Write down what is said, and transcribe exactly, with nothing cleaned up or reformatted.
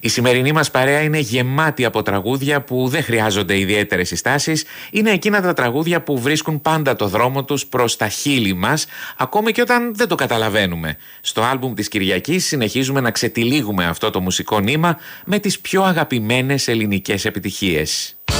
Η σημερινή μας παρέα είναι γεμάτη από τραγούδια που δεν χρειάζονται ιδιαίτερες συστάσεις. Είναι εκείνα τα τραγούδια που βρίσκουν πάντα το δρόμο τους προς τα χείλη μας, ακόμη και όταν δεν το καταλαβαίνουμε. Στο άλμπουμ της Κυριακής συνεχίζουμε να ξετυλίγουμε αυτό το μουσικό νήμα με τις πιο αγαπημένες ελληνικές επιτυχίες.